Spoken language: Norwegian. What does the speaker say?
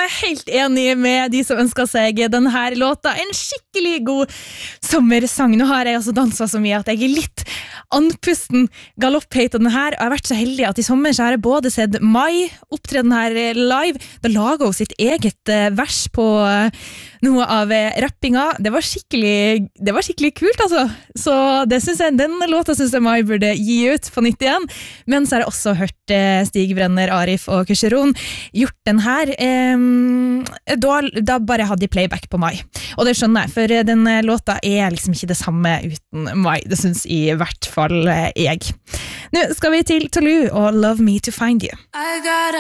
helt enig med de som ønsker seg denne låta. En skikkelig god sommersang. Nå har jeg også danset så mye at jeg litt andpusten galopphøyt av den her. Jeg har vært så heldig at i sommer så har jeg både sett Mai opptre den her live. Da laget hun sitt eget vers på noe av rappinga. Det var skikkelig kult, altså. Så det synes jeg, den låta synes jeg Mai burde gi ut på nytt igjen. Men så har jeg også hørt Stig Brenner, Arif og Kusheron gjort den her. Da bare hadde de playback på Mai. Og det skjønner jeg, for den låta liksom ikke det samme uten Mai. Det synes i hvert fall jeg. Nå skal vi til Tolu og Love Me to Find You.